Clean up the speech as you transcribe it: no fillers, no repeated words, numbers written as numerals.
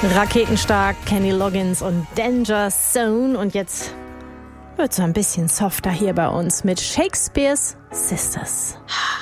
Raketenstark, Kenny Loggins und Danger Zone. Und jetzt wird so ein bisschen softer hier bei uns mit Shakespeare's Sisters.